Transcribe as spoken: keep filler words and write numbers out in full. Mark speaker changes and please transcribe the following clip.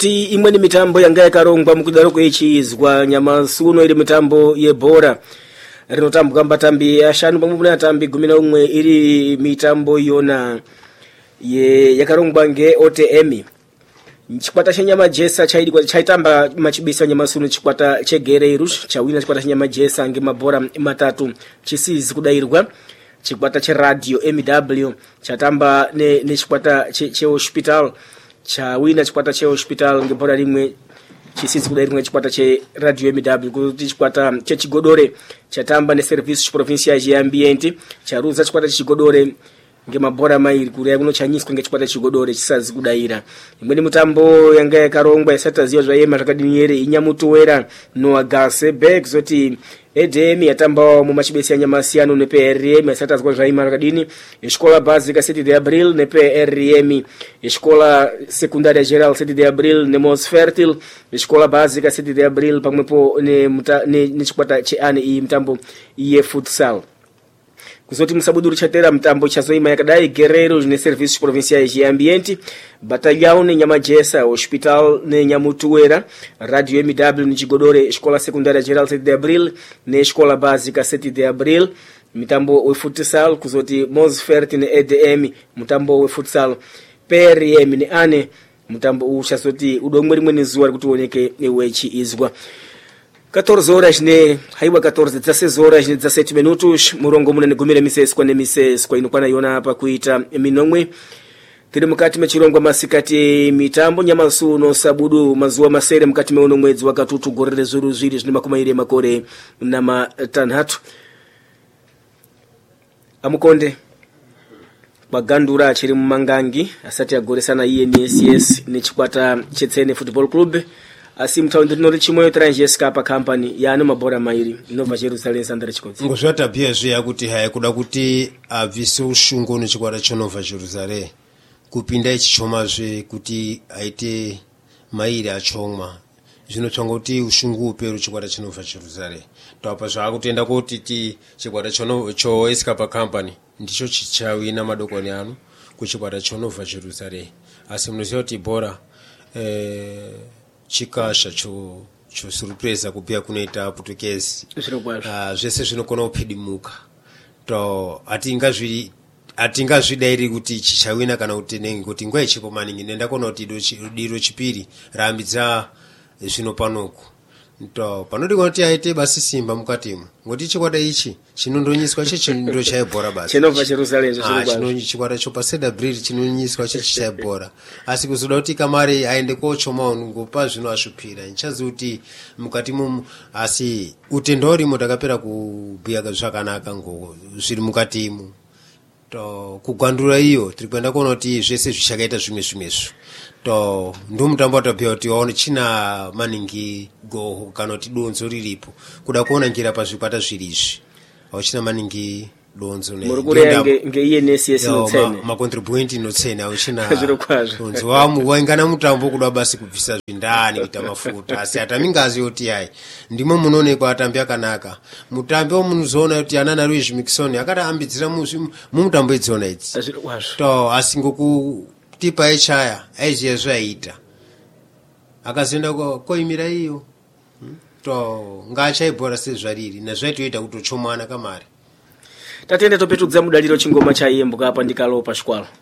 Speaker 1: ti imweni mitambo yanga yakarongwa mukudaro kwechizwa nyamasuno iri mitambo yebhora rinotambwa mbatambi ashanu pamwe natambi gumi na umwe iri mitambo yona ye yakarongwa nge O T M. Chikwata chenyama jesa chaidwa chaitamba machibisa nyamasuno chikwata chegereru chawina chikwata chenyama jesa nge mabhora matatu chisizi kudairwa. Chikwata che radio M W chatamba ne ne chikwata che, che hospital chawina chikwata che hospital nge bhora rimwe chisizi kudairwa chikwata che radio M W kuti chikwata che chigodore chatamba ne service provincial ya ambiente charuza chikwata che chigodore nge mabhora mairi kuri kuno chanyiswa nge chikwata chigodore chisazi kudaira. Imweni mutambo yanga yakarongwa isataziwa zvayema zvakadini yere inyamutuwera no agase bag zoti E D M yatamba mu machibesi anyamasiyano ne P R M isatazwa zvayema zvakadini escola básica sete de abril ne P R M escola secundária geral sete de abril ne Mos Fértil escola básica sete de abril pamwepo ne muta, ne, ne chikwata che ane i mtambo iye futsal. Kuzoti musabuduru chatera mtambo chazoima yakadai Guerreiro ne serviços provinciais de ambiente, batalhão ne Nyamajesa, hospital ne Nyamutuera, radio M W ne Chigodore, escola secundária geral sete de abril, ne escola básica sete de abril, mitambo o futsal, kuzoti Mos Fértil ne E D M, mitambo o futsal, P R M ne ane, mitambo o chasoti udomwe rimwe ne zuwa kuti oneke ewechi izwa. quatorze horas ne haiwa quatorze dezesseis horas ne dezessete minutos murongo munene gumire misesi kwa ne misesi kwa inokwana yona hapa kuita minomwe tiri mukati mechirongwa masikati mitambo nyamasuno sabudu mazuwa masere mukati meuno mwedzi wa katutu gorere zuru zviri zvine makumi iri makore na matanhatu amukonde magandura achiri mumangangi asati agoresana iye ni S S nechikwata chetsene football club asi mtaundi rinori chimoyo Trangesca pa company yana mabhora mairi inobva Jerusalem Sandra Chikodzi
Speaker 2: ngozvata pia zve yakuti haya kuda kuti abvise ushungu nechikwata chinobva Jerusalem kupinda ichichoma zve kuti aite mairi achomwa zvinotsvanga kuti ushungu upero chikwata chinobva Jerusalem tapa zvakutenda kuti ti chikwata chono choesca pa company ndicho chichawina madokoni ano kuchikwata chinobva Jerusalem asi munoziva kuti bhora eh chikasha cho cho surpresa kupia kunoita Portuguese ah uh, zvese zvinokona kuphidimuka to atinga zvi atinga zvidairi kuti chichawina kana kuti nengi kuti ngwa ichipo maningi nenda kona kuti diro chipiri rambidza zvino panoko to panodi kuti aite basi simba mukatimo ngoti chikwata ichi chinondonyiswa chechindiro chaibhora basi
Speaker 1: chinobva Jerusalem
Speaker 2: zviri basi chinonyi chikwata cho paseda bridge chinonyiswa chechaibhora asi kuzoda kuti kamari aende kochoma ungopa zvino asvipira nchazi kuti mukatimo asi utendori mutakapera kubhuya zvakanaka ngo zviri mukatimo to kugwandura iyo tiri kuenda kuona kuti zvese zvichakaita zvimwe zvimwezvo to ndo mutambo watapia kuti waone china maningi go kana kuti donzo riripo kuda kuona njira pazvikwata zvirizvi auchina maningi donzo ne
Speaker 1: murukure nge nge iye ne S S notsene
Speaker 2: ma contribuent notsene auchina donzo wamu waingana mutambo kuda basi kubvisa zvindani kuita mafuta asi atamingazi yoti yayi ndimo munonekwa atambi akanaka mutambi omunuzona kuti anana Luis Mixon akataambidzira mu mutambo edzona idzi to asingoku tipa echaya aiziya zvaita akazenda koimira iyo hmm? to ngachaibhora sezvariri nazvaitoita kutochomana kamari
Speaker 1: tatende topetudza mudaliro chingoma chaiyembuka apa ndikalopa chikwalo.